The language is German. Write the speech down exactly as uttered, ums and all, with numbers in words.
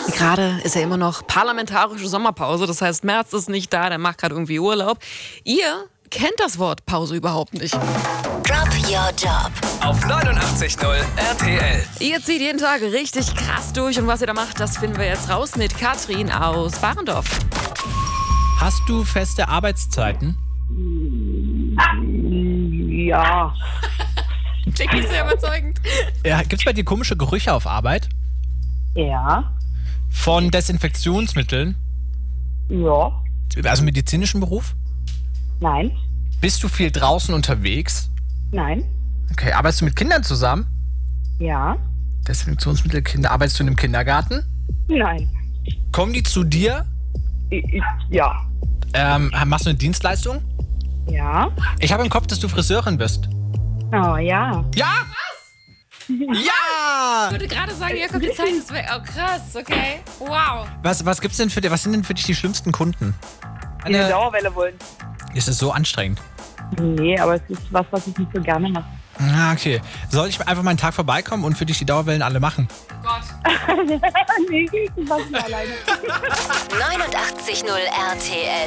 Gerade ist ja immer noch parlamentarische Sommerpause, das heißt, Merz ist nicht da, der macht gerade irgendwie Urlaub. Ihr kennt das Wort Pause überhaupt nicht. Drop Your Job auf neunundachtzig Komma null R T L. Ihr zieht jeden Tag richtig krass durch und was ihr da macht, das finden wir jetzt raus mit Katrin aus Barendorf. Hast du feste Arbeitszeiten? Ja. Klingt nicht sehr überzeugend. Ja, gibt es bei dir komische Gerüche auf Arbeit? Ja. Von Desinfektionsmitteln? Ja. Also medizinischen Beruf? Nein. Bist du viel draußen unterwegs? Nein. Okay, arbeitest du mit Kindern zusammen? Ja. Desinfektionsmittel, Kinder. Arbeitest du in einem Kindergarten? Nein. Kommen die zu dir? Ich, ich, ja. Ähm, machst du eine Dienstleistung? Ja. Ich habe im Kopf, dass du Friseurin bist. Oh, ja. Ja! Ja! Ich würde gerade sagen, hier kommt die Zeit ist weg. Oh, krass, okay. Wow. Was, was gibt's denn für dich, was sind denn für dich die schlimmsten Kunden? Die eine Dauerwelle wollen. Ist es so anstrengend? Nee, aber es ist was, was ich nicht so gerne mache. Ah, okay. Soll ich einfach mal einen Tag vorbeikommen und für dich die Dauerwellen alle machen? Oh Gott. Nee, ich mach nicht alleine. neunundachtzig Komma null R T L.